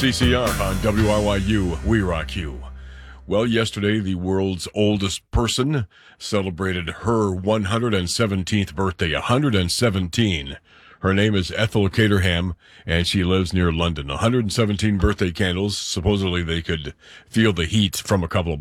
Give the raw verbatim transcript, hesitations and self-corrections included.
C C R on W R Y U, We Rock You. Well, yesterday, the world's oldest person celebrated her one hundred seventeenth birthday, one hundred seventeen. Her name is Ethel Caterham, and she lives near London. one hundred seventeen birthday candles. Supposedly, they could feel the heat from a couple of